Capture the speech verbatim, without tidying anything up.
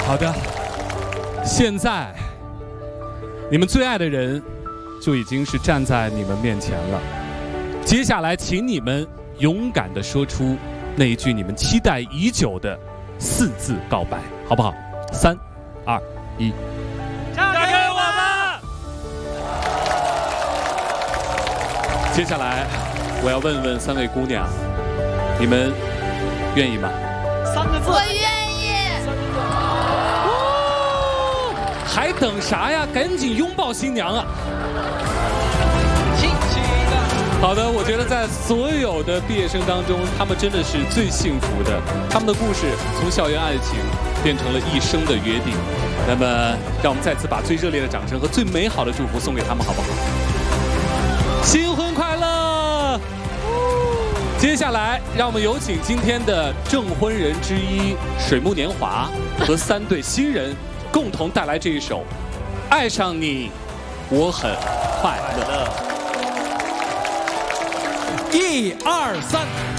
好的，现在你们最爱的人就已经是站在你们面前了。接下来，请你们勇敢地说出那一句你们期待已久的四字告白，好不好？三、二、一， 嫁给我吧！ 接下来，我要问问三位姑娘，你们愿意吗？ 三个字。 我愿意。 哦，还等啥呀？赶紧拥抱新娘啊！ 亲亲的。 好的，我觉得在所有的毕业生当中，他们真的是最幸福的。他们的故事从校园爱情变成了一生的约定。那么，让我们再次把最热烈的掌声和最美好的祝福送给他们，好不好？新婚快乐！接下来，让我们有请今天的证婚人之一水木年华和三对新人共同带来这一首《爱上你，我很快乐》。 一二三。